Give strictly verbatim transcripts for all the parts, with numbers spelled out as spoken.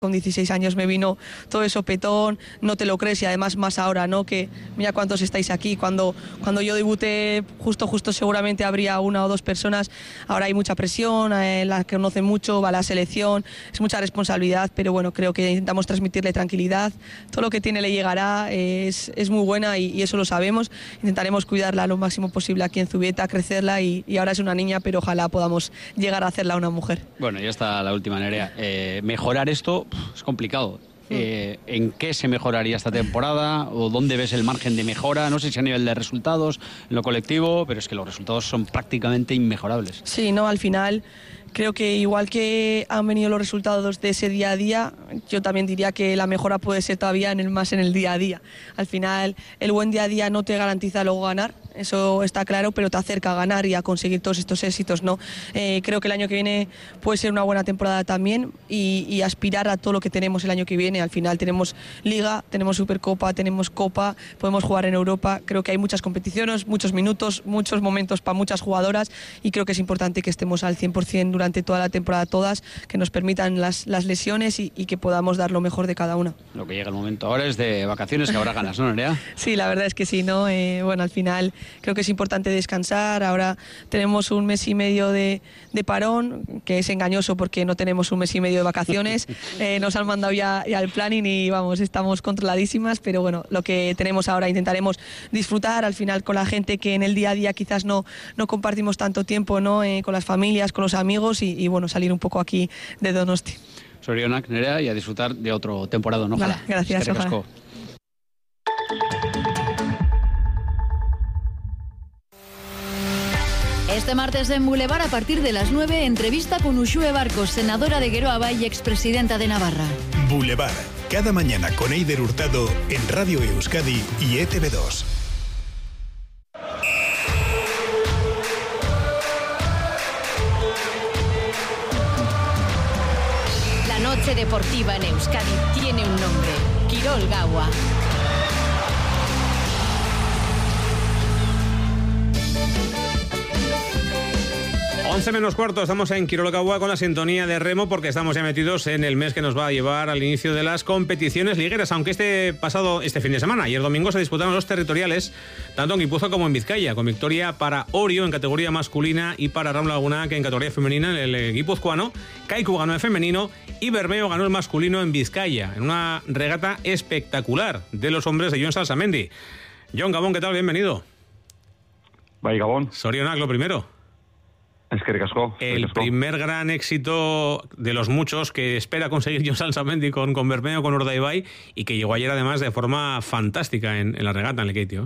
Con dieciséis años me vino todo eso petón, no te lo crees, y además más ahora, ¿no? Que mira cuántos estáis aquí. Cuando, cuando yo debuté, justo, justo seguramente habría una o dos personas. Ahora hay mucha presión, eh, la que conocen mucho, va a la selección, es mucha responsabilidad, pero bueno, creo que intentamos transmitirle tranquilidad. Todo lo que tiene le llegará, eh, es, es muy buena y, y eso lo sabemos. Intentaremos cuidarla lo máximo posible aquí en Zubieta, crecerla y, y ahora es una niña, pero ojalá podamos llegar a hacerla una mujer. Bueno, ya está la última, Nerea. Eh, mejorar esto es complicado. Eh, ¿En qué se mejoraría esta temporada? ¿O dónde ves el margen de mejora? No sé si a nivel de resultados, en lo colectivo, pero es que los resultados son prácticamente inmejorables. Sí, no, al final creo que igual que han venido los resultados de ese día a día, yo también diría que la mejora puede ser todavía en el, más en el día a día. Al final el buen día a día no te garantiza luego ganar, eso está claro, pero te acerca a ganar y a conseguir todos estos éxitos, ¿no? Eh, creo que el año que viene puede ser una buena temporada también y, y aspirar a todo lo que tenemos el año que viene. Al final tenemos Liga, tenemos Supercopa, tenemos Copa, podemos jugar en Europa. Creo que hay muchas competiciones, muchos minutos, muchos momentos para muchas jugadoras y creo que es importante que estemos al cien por ciento durante toda la temporada todas, que nos permitan las, las lesiones y, y que podamos dar lo mejor de cada una. Lo que llega el momento ahora es de vacaciones, que habrá ganas, ¿no, Nerea? Sí, la verdad es que sí, ¿no? Eh, bueno, al final creo que es importante descansar. Ahora tenemos un mes y medio de, de parón, que es engañoso porque no tenemos un mes y medio de vacaciones. Eh, nos han mandado ya, ya el planning y vamos, estamos controladísimas, pero bueno, lo que tenemos ahora intentaremos disfrutar al final con la gente que en el día a día quizás no, no compartimos tanto tiempo, ¿no? Eh, con las familias, con los amigos y, y bueno, salir un poco aquí de Donosti. Zorionak, Nerea, y a disfrutar de otro temporada, ¿no? Ojalá. Vale, gracias, Eskerrik asko. Este martes en Boulevard, a partir de las nueve, entrevista con Uxue Barcos, senadora de Geroa y expresidenta de Navarra. Boulevard, cada mañana con Eider Hurtado en Radio Euskadi y E T V dos. La noche deportiva en Euskadi tiene un nombre: Kirol Gaua. once menos cuarto, estamos en Kirol Gaua con la sintonía de remo porque estamos ya metidos en el mes que nos va a llevar al inicio de las competiciones ligueras, aunque este pasado, este fin de semana, ayer domingo, se disputaron los territoriales, tanto en Guipúzcoa como en Vizcaya, con victoria para Orio en categoría masculina y para Raúl Laguna, que en categoría femenina, en el guipuzcoano. Kaiku ganó en femenino y Bermeo ganó el masculino en Vizcaya, en una regata espectacular de los hombres de Jon Salsamendi. Jon, Gabón, ¿qué tal? Bienvenido. Bye, Gabón. Zorionak, lo primero. Es que ricasco. El primer gran éxito de los muchos que espera conseguir Jon Salsamendi con, con Bermeo, con Urdaibai, y que llegó ayer además de forma fantástica en, en la regata, en el Keitio.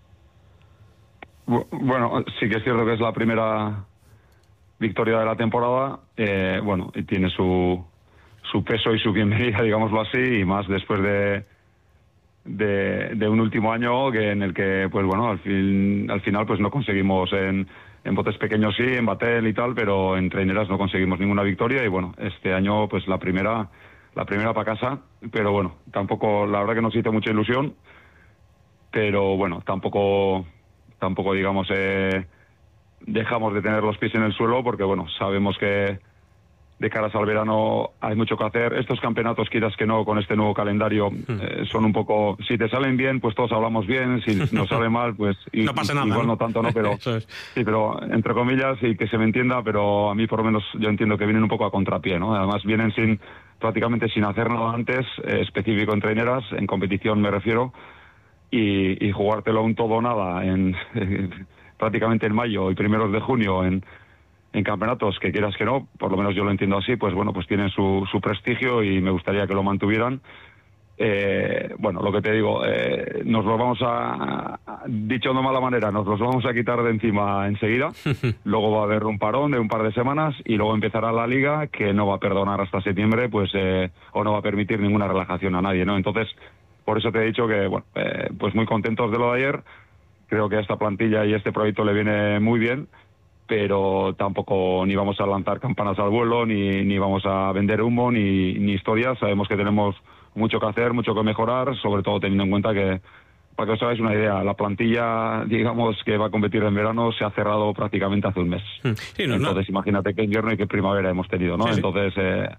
Bueno, sí que es cierto que es la primera victoria de la temporada. Eh, bueno, y tiene su, su peso y su bienvenida, digámoslo así, y más después de, de, de un último año que en el que, pues bueno, al, fin, al final pues no conseguimos en... En botes pequeños sí, en batel y tal, pero en traineras no conseguimos ninguna victoria y bueno, este año pues la primera la primera para casa, pero bueno, tampoco, la verdad que nos hizo mucha ilusión, pero bueno, tampoco tampoco digamos eh, dejamos de tener los pies en el suelo porque bueno, sabemos que de caras al verano hay mucho que hacer. Estos campeonatos, quieras que no, con este nuevo calendario, eh, son un poco... Si te salen bien, pues todos hablamos bien. Si nos sale mal, pues... Y, no pasa nada. Igual no, no tanto, ¿no? Pero, Eso es. Sí, pero entre comillas, y que se me entienda, pero a mí por lo menos yo entiendo que vienen un poco a contrapié, ¿no? Además vienen sin prácticamente sin hacer nada antes, eh, específico en traineras, en competición me refiero, y, y jugártelo un todo o nada en eh, prácticamente en mayo y primeros de junio en... en campeonatos que quieras que no, por lo menos yo lo entiendo así, pues bueno, pues tienen su, su prestigio y me gustaría que lo mantuvieran. Eh, bueno, lo que te digo, eh, nos los vamos a, dicho de mala manera, nos los vamos a quitar de encima enseguida. Luego va a haber un parón de un par de semanas y luego empezará la liga, que no va a perdonar hasta septiembre, pues eh, o no va a permitir ninguna relajación a nadie, ¿no? Entonces, por eso te he dicho que, bueno, eh, pues muy contentos de lo de ayer. Creo que a esta plantilla y este proyecto le viene muy bien, pero tampoco ni vamos a lanzar campanas al vuelo, ni, ni vamos a vender humo, ni, ni historias. Sabemos que tenemos mucho que hacer, mucho que mejorar, sobre todo teniendo en cuenta que, para que os hagáis una idea, la plantilla, digamos, que va a competir en verano se ha cerrado prácticamente hace un mes. Sí, no, Entonces, no. imagínate qué invierno y qué primavera hemos tenido, ¿no? Sí, sí. Entonces, eh, bueno,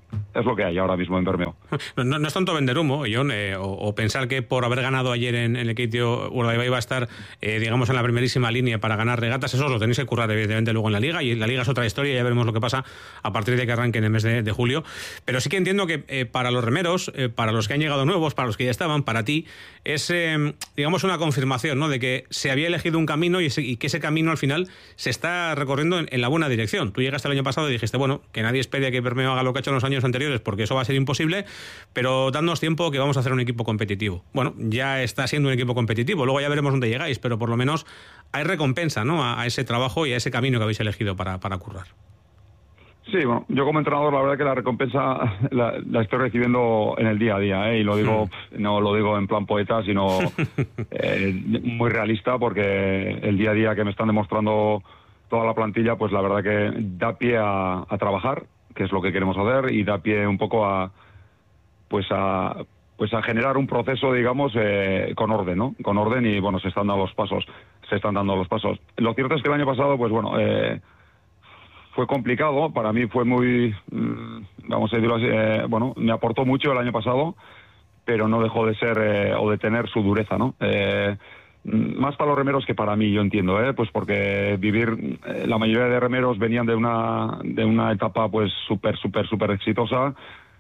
es lo que hay ahora mismo en Bermeo. No, no, no es tanto vender humo, Jon, eh, o, o pensar que por haber ganado ayer en, en el Keitio Urdaibai va a estar, eh, digamos, en la primerísima línea para ganar regatas. Eso os lo tenéis que currar, evidentemente, luego en la Liga, y la Liga es otra historia, ya veremos lo que pasa a partir de que arranque en el mes de, de julio. Pero sí que entiendo que eh, para los remeros, eh, para los que han llegado nuevos, para los que ya estaban, para ti, es, eh, digamos, una confirmación, ¿no?, de que se había elegido un camino y, ese, y que ese camino al final se está recorriendo en, en la buena dirección. Tú llegaste el año pasado y dijiste, bueno, que nadie espere que Bermeo haga lo que ha hecho en los años anteriores, porque eso va a ser imposible, pero dándonos tiempo que vamos a hacer un equipo competitivo. Bueno, ya está siendo un equipo competitivo, luego ya veremos dónde llegáis, pero por lo menos hay recompensa, ¿no?, a, a ese trabajo y a ese camino que habéis elegido para, para currar. Sí, bueno, yo como entrenador la verdad que la recompensa la, la estoy recibiendo en el día a día, ¿eh? Y lo digo, mm. no lo digo en plan poeta, sino eh, muy realista, porque el día a día que me están demostrando toda la plantilla, pues la verdad que da pie a, a trabajar, que es lo que queremos hacer, y da pie un poco a pues a pues a generar un proceso, digamos, eh, con orden, ¿no? Con orden, y bueno, se están dando los pasos, se están dando los pasos. Lo cierto es que el año pasado, pues bueno, eh, fue complicado, para mí fue muy, mmm, vamos a decirlo así, eh, bueno, me aportó mucho el año pasado, pero no dejó de ser eh, o de tener su dureza, ¿no? Eh, más para los remeros que para mí, yo entiendo, ¿eh? Pues porque vivir, eh, la mayoría de remeros venían de una de una etapa pues súper, súper, súper exitosa,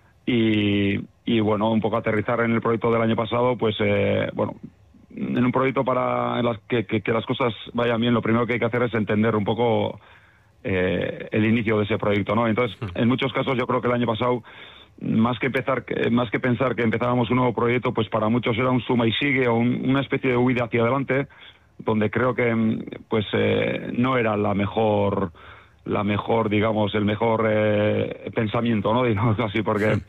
y, y bueno, un poco aterrizar en el proyecto del año pasado, pues eh, bueno, en un proyecto para en las que, que, que las cosas vayan bien, lo primero que hay que hacer es entender un poco eh, el inicio de ese proyecto, ¿no? Entonces, en muchos casos yo creo que el año pasado, más que empezar, más que pensar que empezábamos un nuevo proyecto, pues para muchos era un suma y sigue, o un, una especie de huida hacia adelante, donde creo que pues eh, no era la mejor, la mejor, digamos, el mejor eh, pensamiento, ¿no? Digamos así, porque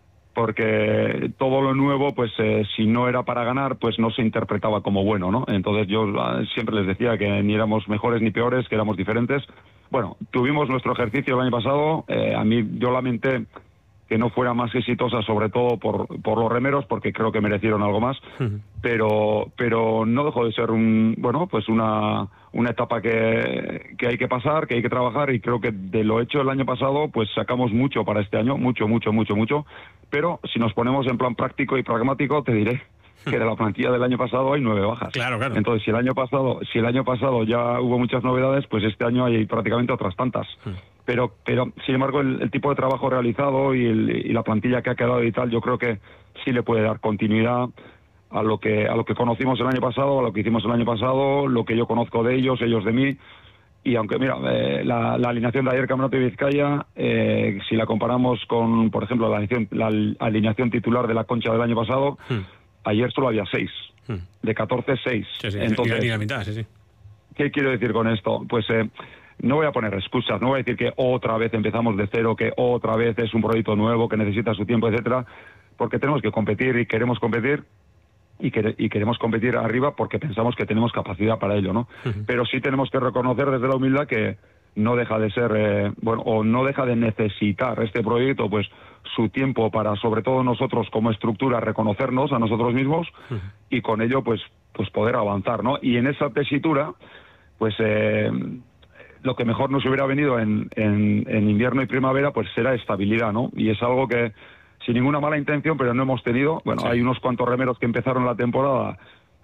porque todo lo nuevo, pues eh, si no era para ganar, pues no se interpretaba como bueno, ¿no? Entonces yo uh, siempre les decía que ni éramos mejores ni peores, que éramos diferentes. Bueno, tuvimos nuestro ejercicio el año pasado, eh, a mí yo lamenté que no fuera más exitosa, sobre todo por, por los remeros, porque creo que merecieron algo más, uh-huh. pero pero no dejó de ser un bueno pues una una etapa que, que hay que pasar, que hay que trabajar, y creo que de lo hecho el año pasado pues sacamos mucho para este año, mucho, mucho, mucho, mucho, pero si nos ponemos en plan práctico y pragmático, te diré que de la plantilla del año pasado hay nueve bajas. Claro, claro. Entonces, si el año pasado, si el año pasado ya hubo muchas novedades, pues este año hay prácticamente otras tantas. Uh-huh. Pero, pero sin embargo, el, el tipo de trabajo realizado y, el, y la plantilla que ha quedado y tal, yo creo que sí le puede dar continuidad a lo que a lo que conocimos el año pasado, a lo que hicimos el año pasado, lo que yo conozco de ellos, ellos de mí. Y aunque, mira, eh, la, la alineación de ayer, Campeonato de Vizcaya, eh, si la comparamos con, por ejemplo, la alineación, la alineación titular de la Concha del año pasado, hmm. ayer solo había seis. Hmm. De catorce, seis. Sí, sí, Entonces, y la mitad, sí, sí. ¿Qué quiero decir con esto? Pues eh, no voy a poner excusas, no voy a decir que otra vez empezamos de cero, que otra vez es un proyecto nuevo, que necesita su tiempo, etcétera, porque tenemos que competir y queremos competir. Y, que, y queremos competir arriba porque pensamos que tenemos capacidad para ello, ¿no? Uh-huh. Pero sí tenemos que reconocer desde la humildad que no deja de ser, eh, bueno, o no deja de necesitar este proyecto, pues, su tiempo para, sobre todo nosotros como estructura, reconocernos a nosotros mismos uh-huh. y con ello, pues, pues poder avanzar, ¿no? Y en esa tesitura, pues, eh, lo que mejor nos hubiera venido en, en, en invierno y primavera, pues, será estabilidad, ¿no? Y es algo que, sin ninguna mala intención, pero no hemos tenido. Bueno, sí. Hay unos cuantos remeros que empezaron la temporada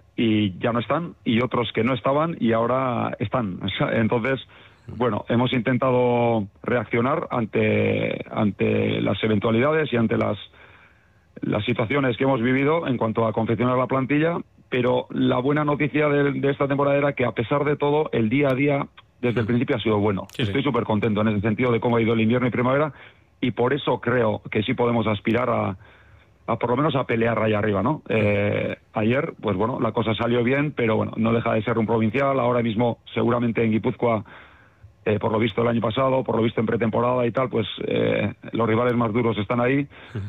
y ya no están, y otros que no estaban y ahora están. Entonces, bueno, hemos intentado reaccionar ante ante las eventualidades y ante las las situaciones que hemos vivido en cuanto a confeccionar la plantilla, pero la buena noticia de, de esta temporada era que, a pesar de todo, el día a día desde el principio ha sido bueno. Sí, Estoy súper sí. contento en ese sentido de cómo ha ido el invierno y primavera, y por eso creo que sí podemos aspirar a, a por lo menos a pelear allá arriba, ¿no? Eh, ayer, pues bueno, la cosa salió bien, pero bueno, no deja de ser un provincial. Ahora mismo, seguramente en Guipúzcoa, eh, por lo visto el año pasado, por lo visto en pretemporada y tal, pues eh, los rivales más duros están ahí. Uh-huh.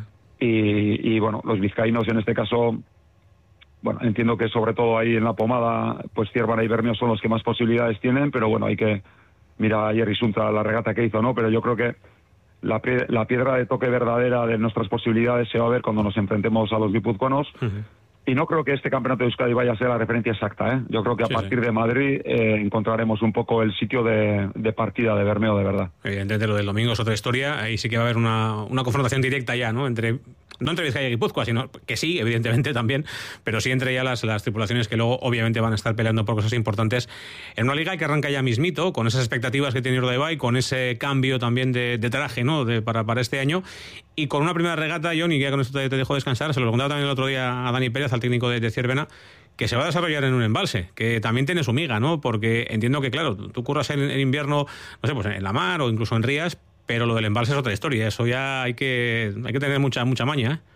y, y bueno, los vizcaínos en este caso, bueno, entiendo que sobre todo ahí en la pomada, pues Ciervana y Bermeo son los que más posibilidades tienen, pero bueno, hay que mirar a Jerry Sunta la regata que hizo, ¿no? Pero yo creo que La, pie la piedra de toque verdadera de nuestras posibilidades se va a ver cuando nos enfrentemos a los guipuzcoanos. Uh-huh. y no creo que este campeonato de Euskadi vaya a ser la referencia exacta, ¿eh? Yo creo que a sí, partir sí. de Madrid eh, encontraremos un poco el sitio de, de partida de Bermeo, de verdad. Evidentemente lo del domingo es otra historia, ahí sí que va a haber una, una confrontación directa ya, ¿no? Entre... No entre Vizcaya y Guipúzcoa, sino que sí, evidentemente también, pero sí entre ya las, las tripulaciones que luego obviamente van a estar peleando por cosas importantes en una liga que arranca ya mismito, con esas expectativas que tiene Urdaibai, con ese cambio también de, de traje, ¿no? De, para, para este año, y con una primera regata, Johnny, ya con esto te, te dejo descansar, se lo contaba también el otro día a Dani Pérez, al técnico de, de Ciervena, que se va a desarrollar en un embalse, que también tiene su miga, ¿no? Porque entiendo que, claro, tú curras en, en invierno, no sé, pues en la mar o incluso en rías, pero lo del embalse es otra historia, eso ya hay que, hay que tener mucha, mucha maña, ¿eh?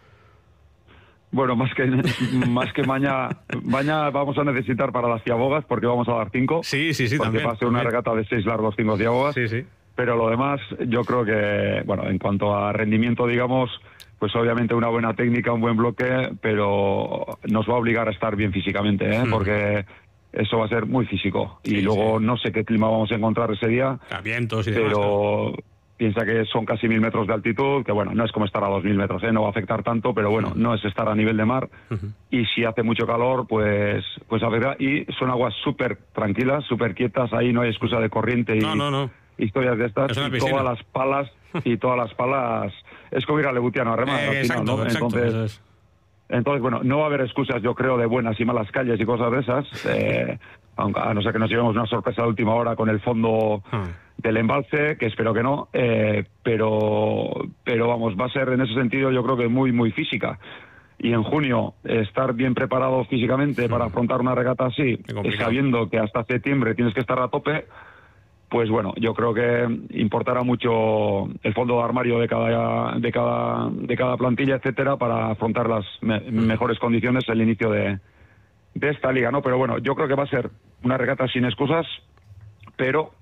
Bueno, más que más que maña, maña vamos a necesitar para las ciabogas, porque vamos a dar cinco. Sí, sí, sí, porque también. va a ser una también. regata de seis largos, cinco ciabogas. Sí, sí. Pero lo demás, yo creo que, bueno, en cuanto a rendimiento, digamos, pues obviamente una buena técnica, un buen bloque, pero nos va a obligar a estar bien físicamente, ¿eh? Mm. Porque eso va a ser muy físico. Y sí, luego sí. no sé qué clima vamos a encontrar ese día. A vientos y demás. Pero... Piensa que son casi mil metros de altitud, que bueno, no es como estar a dos mil metros, ¿eh? No va a afectar tanto, pero bueno, uh-huh. no es estar a nivel de mar. Uh-huh. Y si hace mucho calor, pues pues afecta. Y son aguas súper tranquilas, súper quietas, ahí no hay excusa de corriente y no, no, no. historias de estas. Y todas las palas, y todas las palas, es como ir a Legutiano a remar, eh, al final, exacto, ¿no? Exacto, Entonces, entonces, bueno, no va a haber excusas, yo creo, de buenas y malas calles y cosas de esas, eh, aunque, a no ser que nos llevemos una sorpresa de última hora con el fondo... Uh-huh. del embalse, que espero que no, eh, pero pero vamos, va a ser en ese sentido yo creo que muy, muy física. Y en junio, estar bien preparado físicamente sí. para afrontar una regata así, sabiendo que hasta septiembre tienes que estar a tope, pues bueno, yo creo que importará mucho el fondo de armario de cada de cada de cada plantilla, etcétera, para afrontar las me- mejores condiciones el inicio de, de esta liga, ¿no? Pero bueno, yo creo que va a ser una regata sin excusas, pero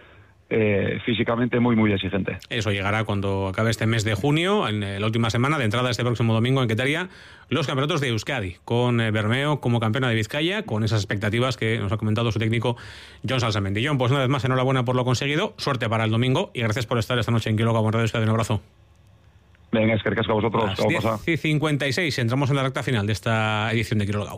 Eh, físicamente muy muy exigente. Eso llegará cuando acabe este mes de junio, en eh, la última semana de entrada este próximo domingo en Quetaria, los campeonatos de Euskadi, con eh, Bermeo como campeona de Vizcaya, con esas expectativas que nos ha comentado su técnico Jon Salsamendi. Jon, pues una vez más, enhorabuena por lo conseguido, suerte para el domingo y gracias por estar esta noche en Quiroga con Radio Euskadi. Un abrazo. Venga, es que casco a vosotros. A las diez y cincuenta y seis entramos en la recta final de esta edición de Quiroga.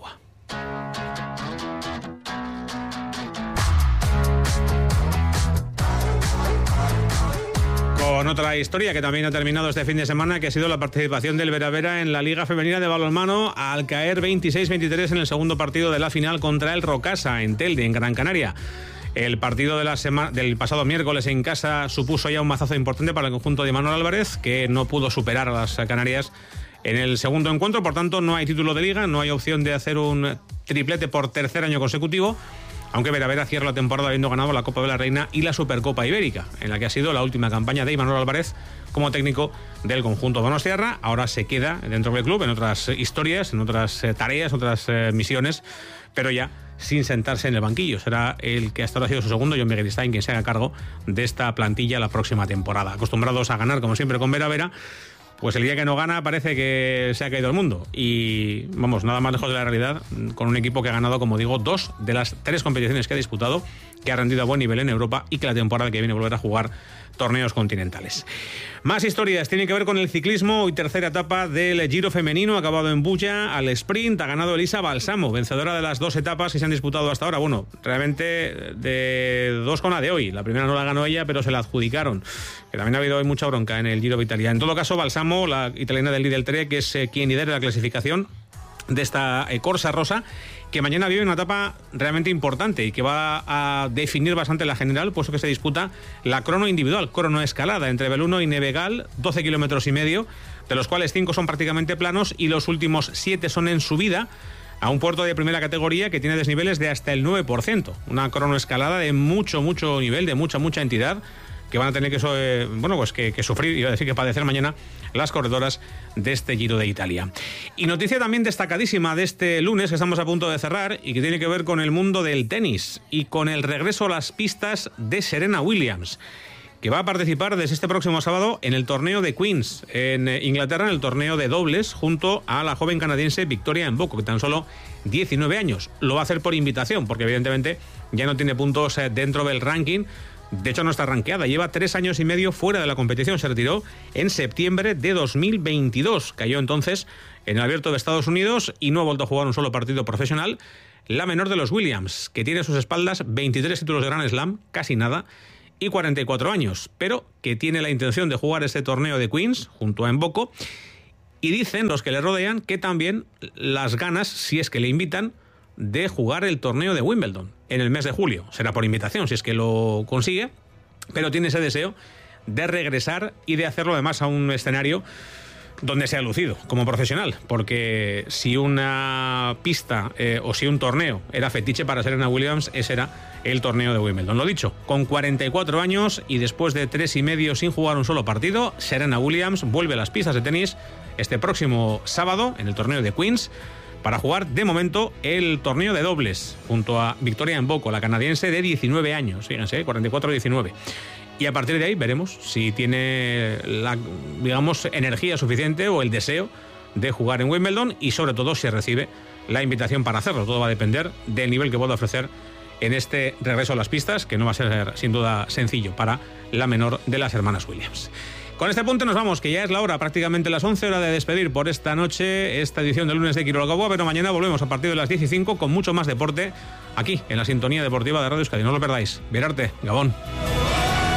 Con otra historia que también ha terminado este fin de semana, que ha sido la participación del Vera Vera en la Liga Femenina de Balonmano, al caer veintiséis veintitrés en el segundo partido de la final contra el Rocasa en Telde, en Gran Canaria. El partido de la sema- del pasado miércoles en casa supuso ya un mazazo importante para el conjunto de Manuel Álvarez, que no pudo superar a las canarias en el segundo encuentro. Por tanto, no hay título de liga, no hay opción de hacer un triplete por tercer año consecutivo, aunque Vera Vera cierra la temporada habiendo ganado la Copa de la Reina y la Supercopa Ibérica, en la que ha sido la última campaña de Imanol Álvarez como técnico del conjunto donostiarra. Ahora se queda dentro del club en otras historias, en otras eh, tareas, otras eh, misiones, pero ya sin sentarse en el banquillo. Será el que hasta ahora ha sido su segundo, Jon Miguel Stein, quien se haga cargo de esta plantilla la próxima temporada. Acostumbrados a ganar, como siempre, con Vera Vera, pues el día que no gana parece que se ha caído el mundo. Y vamos, nada más lejos de la realidad, con un equipo que ha ganado, como digo, dos de las tres competiciones que ha disputado, que ha rendido a buen nivel en Europa y que la temporada que viene volverá a jugar torneos continentales. Más historias tienen que ver con el ciclismo. Hoy tercera etapa del Giro femenino, acabado en Bulla. Al sprint ha ganado Elisa Balsamo, vencedora de las dos etapas que se han disputado hasta ahora. Bueno, realmente de dos con la de hoy. La primera no la ganó ella, pero se la adjudicaron. Que también ha habido hoy mucha bronca en el Giro de Italia. En todo caso, Balsamo, la italiana del Lidl Trek, que es eh, quien lidera la clasificación de esta eh, Corsa Rosa, que mañana vive una etapa realmente importante y que va a definir bastante la general, puesto que se disputa la crono individual, crono escalada entre Belluno y Nevegal, doce kilómetros y medio, de los cuales cinco son prácticamente planos y los últimos siete son en subida a un puerto de primera categoría que tiene desniveles de hasta el nueve por ciento. Una crono escalada de mucho, mucho nivel, de mucha, mucha entidad, que van a tener que, eh, bueno, pues que, que sufrir, iba a decir que padecer mañana las corredoras de este Giro de Italia. Y noticia también destacadísima de este lunes, que estamos a punto de cerrar, y que tiene que ver con el mundo del tenis y con el regreso a las pistas de Serena Williams, que va a participar desde este próximo sábado en el torneo de Queens, en Inglaterra, en el torneo de dobles, junto a la joven canadiense Victoria Mboko, que tan solo diecinueve años. Lo va a hacer por invitación, porque evidentemente ya no tiene puntos dentro del ranking De hecho, no está rankeada. Lleva tres años y medio fuera de la competición. Se retiró en septiembre de dos mil veintidós. Cayó entonces en el Abierto de Estados Unidos y no ha vuelto a jugar un solo partido profesional. La menor de los Williams, que tiene a sus espaldas veintitrés títulos de Grand Slam, casi nada, y cuarenta y cuatro años, pero que tiene la intención de jugar este torneo de Queens junto a Mboco. Y dicen los que le rodean que también las ganas, si es que le invitan, de jugar el torneo de Wimbledon en el mes de julio. Será por invitación, si es que lo consigue, pero tiene ese deseo de regresar y de hacerlo además a un escenario donde se ha lucido como profesional, porque si una pista eh, o si un torneo era fetiche para Serena Williams, ese era el torneo de Wimbledon. Lo dicho, con cuarenta y cuatro años y después de tres y medio sin jugar un solo partido, Serena Williams vuelve a las pistas de tenis este próximo sábado en el torneo de Queens para jugar de momento el torneo de dobles junto a Victoria Mboco, la canadiense de diecinueve años, fíjense, cuarenta y cuatro a diecinueve. Y a partir de ahí veremos si tiene la, digamos, energía suficiente o el deseo de jugar en Wimbledon y sobre todo si recibe la invitación para hacerlo. Todo va a depender del nivel que pueda ofrecer en este regreso a las pistas, que no va a ser sin duda sencillo para la menor de las hermanas Williams. Con este punto nos vamos, que ya es la hora, prácticamente las once, hora de despedir por esta noche esta edición del lunes de Quirología, pero mañana volvemos a partir de las diez y cinco con mucho más deporte aquí en la sintonía deportiva de Radio Euskadi. No lo perdáis. Virarte, Gabón.